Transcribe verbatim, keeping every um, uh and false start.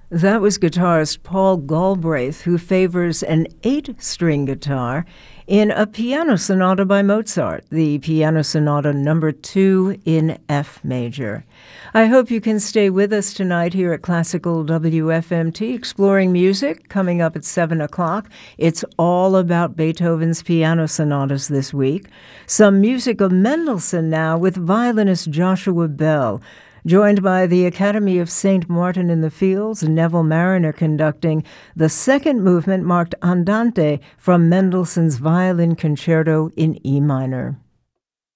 That was guitarist Paul Galbraith, who favors an eight-string guitar in a piano sonata by Mozart, the Piano Sonata number two in F major. I hope you can stay with us tonight here at Classical W F M T, exploring music. Coming up at seven o'clock, it's all about Beethoven's piano sonatas this week. Some music of Mendelssohn now with violinist Joshua Bell, joined by the Academy of Saint Martin in the Fields, Neville Marriner conducting the second movement marked Andante from Mendelssohn's Violin Concerto in E minor.